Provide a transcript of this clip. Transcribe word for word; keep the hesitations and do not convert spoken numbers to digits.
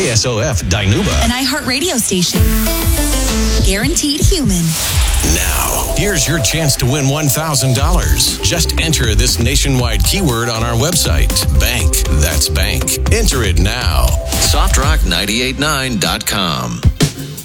K S O F Dinuba, an iHeartRadio station. Guaranteed human. Now, here's your chance to win one thousand dollars. Just enter this nationwide keyword on our website. Bank. That's bank. Enter it now. soft rock nine eight nine dot com.